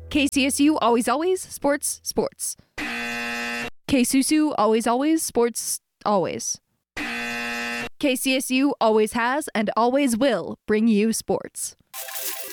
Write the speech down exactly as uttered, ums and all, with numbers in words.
K C S U, always, always, sports, sports. K S U S U, always, always, sports, always. K C S U always has and always will bring you sports.